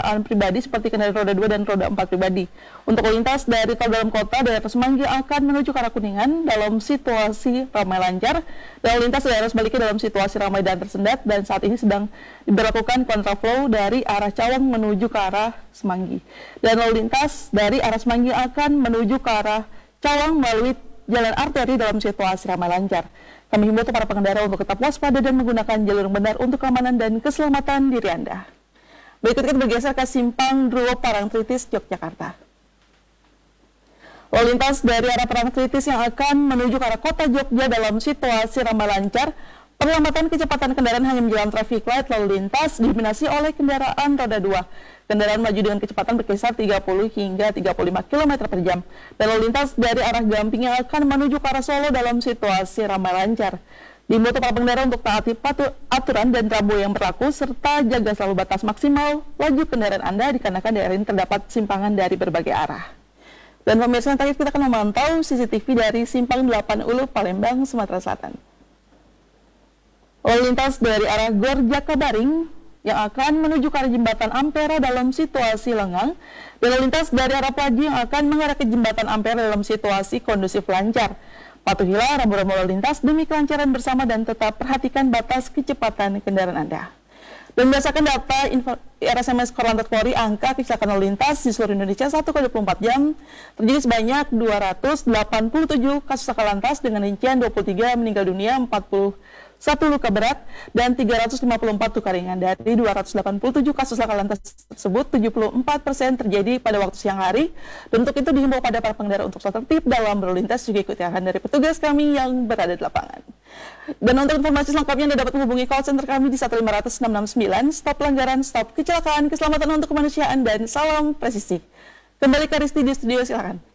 kendaraan pribadi seperti kendaraan roda 2 dan roda 4 pribadi. Untuk lalu lintas dari tol dalam kota daerah Semanggi akan menuju ke arah Kuningan dalam situasi ramai lancar. Dan lalu lintas daerah sebaliknya dalam situasi ramai dan tersendat, dan saat ini sedang diberlakukan kontraflow dari arah Cawang menuju ke arah Semanggi. Dan lalu lintas dari arah Semanggi akan menuju ke arah Cawang melalui jalan arteri dalam situasi ramai lancar. Kami himbau para pengendara untuk tetap waspada dan menggunakan jalur yang benar untuk keamanan dan keselamatan diri Anda. Berikut kita bergeser ke Simpang Druwo Parangtritis, Yogyakarta. Lalu lintas dari arah Parangtritis yang akan menuju ke arah kota Jogja dalam situasi ramai lancar. Perlambatan kecepatan kendaraan hanya menjalan traffic light lalu lintas didominasi oleh kendaraan roda 2. Kendaraan maju dengan kecepatan berkisar 30 hingga 35 km per jam. Dan lalu lintas dari arah Gamping yang akan menuju ke arah Solo dalam situasi ramai lancar. Diimbau para pengendara untuk taati aturan dan rambu yang berlaku serta jaga selalu batas maksimal laju kendaraan Anda dikarenakan daerah ini terdapat simpangan dari berbagai arah. Dan pemirsa, tadi kita akan memantau CCTV dari Simpang 8 Ulu, Palembang, Sumatera Selatan. Lalu lintas dari arah Gor Jakabaring yang akan menuju ke arah Jembatan Ampera dalam situasi lengang, dan lalu lintas dari arah Pelaju yang akan mengarah ke Jembatan Ampera dalam situasi kondusif lancar. Patuhilah rambu-rambu lalu lintas demi kelancaran bersama dan tetap perhatikan batas kecepatan kendaraan Anda. Dan berdasarkan data RSMS Korlantas Polri, angka kecelakaan lalu lintas di seluruh Indonesia 1x24 jam terjadi sebanyak 287 kasus laka lantas dengan rincian 23 meninggal dunia, 41 luka berat, dan 354 luka ringan. Dari 287 kasus laka lantas tersebut, 74% terjadi pada waktu siang hari. Dan untuk itu dihimbau pada para pengendara untuk selalu tertib dalam berlalu lintas, juga ikuti arahan dari petugas kami yang berada di lapangan. Dan untuk informasi selengkapnya Anda dapat menghubungi call center kami di 1500669. Stop pelanggaran, stop kecelakaan, keselamatan untuk kemanusiaan, dan salam presisi. Kembali ke Risti di studio, silakan.